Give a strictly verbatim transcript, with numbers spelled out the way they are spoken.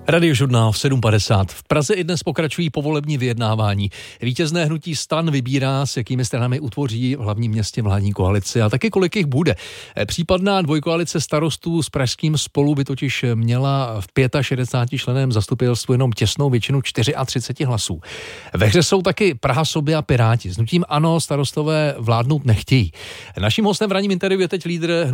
Radiožurnál v sedm padesát. V Praze i dnes pokračují povolební vyjednávání. Vítězné hnutí STAN vybírá, s jakými stranami utvoří v hlavním městě vládní koalici a taky kolik jich bude. Případná dvojkoalice starostů s pražským Spolu by totiž měla v šedesáti pěti členném zastupitelstvu jenom těsnou většinu třicet čtyři hlasů. Ve hře jsou taky Praha Sobě a Piráti. S hnutím ANO starostové vládnout nechtějí. Naším hostem v ranním interview je teď lídr